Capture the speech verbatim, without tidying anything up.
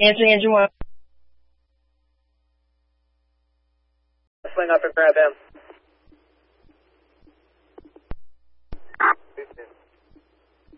Answering engine one. Swing up and grab him.